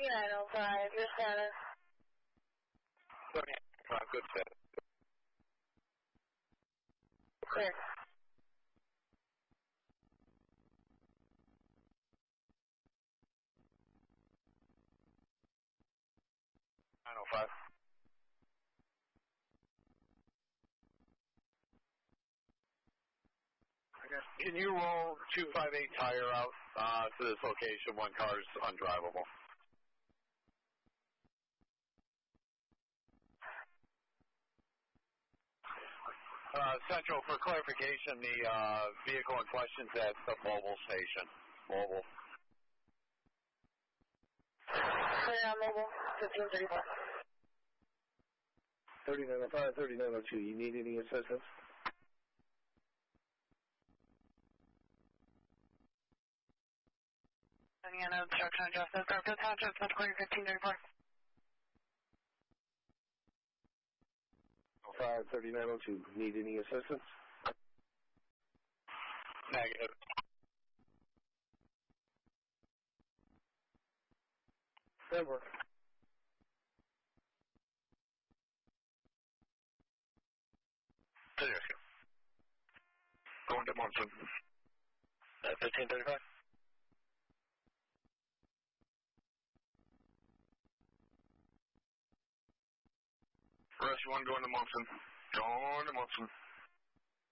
3905, your status. 3905, good status. Clear. 905. Can you roll 258 tire out to this location? One car is undrivable. Central, for clarification, the vehicle in question is at the mobile station. Mobile. Clear on mobile, 1534. 3905, 3902, you need any assistance? Any obstruction of justice, Garfield Township, that's clear 1534. 05, 3902, need any assistance? Negative. Denver. Going to Munson. 1535. Russ, you want to go into Munson? Going to Munson.